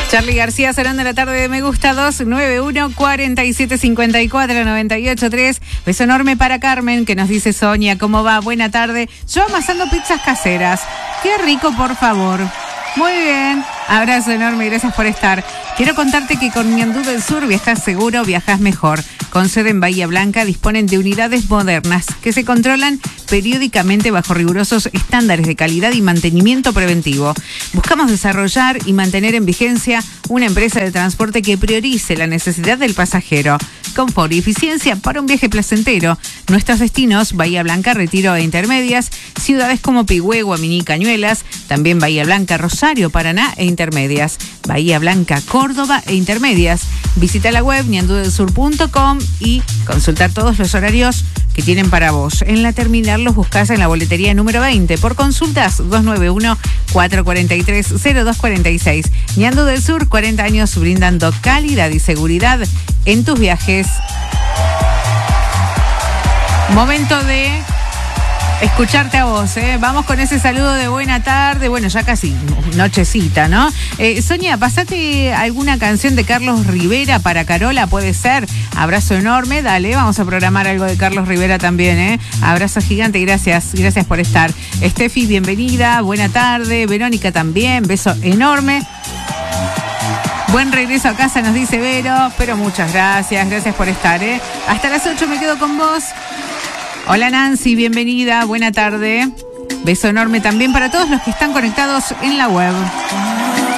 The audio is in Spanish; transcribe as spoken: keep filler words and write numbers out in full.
Charly García, sonando la tarde de Me Gusta, dos nueve uno, cuatro siete cinco cuatro, nueve ocho tres. Beso enorme para Carmen, que nos dice: Sonia, ¿cómo va? Buena tarde. Yo amasando pizzas caseras. Qué rico, por favor. Muy bien. Abrazo enorme, gracias por estar. Quiero contarte que con Ñandú del Sur viajas seguro, viajas mejor. Con sede en Bahía Blanca, disponen de unidades modernas que se controlan periódicamente bajo rigurosos estándares de calidad y mantenimiento preventivo. Buscamos desarrollar y mantener en vigencia una empresa de transporte que priorice la necesidad del pasajero, confort y eficiencia para un viaje placentero. Nuestros destinos: Bahía Blanca, Retiro e Intermedias, ciudades como Pigüé, Guaminí, Cañuelas, también Bahía Blanca, Rosario, Paraná e Intermedias, Bahía Blanca, Córdoba e Intermedias. Visita la web ñandú del sur punto com y consultar todos los horarios que tienen para vos. En la terminal los buscás en la boletería número veinte. Por consultas, dos nueve uno, cuatro cuatro tres, cero dos cuatro seis. Ñandú del Sur, cuarenta años brindando calidad y seguridad en tus viajes. Momento de escucharte a vos, ¿eh? Vamos con ese saludo de buena tarde. Bueno, ya casi nochecita, ¿no? Eh, Sonia, pasate alguna canción de Carlos Rivera para Carola, puede ser. Abrazo enorme, dale, vamos a programar algo de Carlos Rivera también, ¿eh? Abrazo gigante, gracias, gracias por estar. Steffi, bienvenida, buena tarde. Verónica también, beso enorme. Buen regreso a casa, nos dice Vero, pero muchas gracias, gracias por estar, ¿eh? Hasta las ocho me quedo con vos. Hola Nancy, bienvenida, buena tarde. Beso enorme también para todos los que están conectados en la web.